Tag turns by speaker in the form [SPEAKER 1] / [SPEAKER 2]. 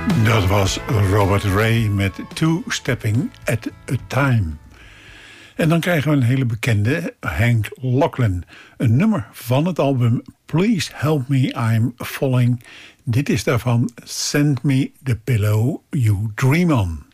[SPEAKER 1] Dat was Robert Ray met Two Stepping at a Time. En dan krijgen we een hele bekende, Hank Locklin. Een nummer van het album Please Help Me, I'm Falling. Dit is daarvan Send Me the Pillow You Dream On.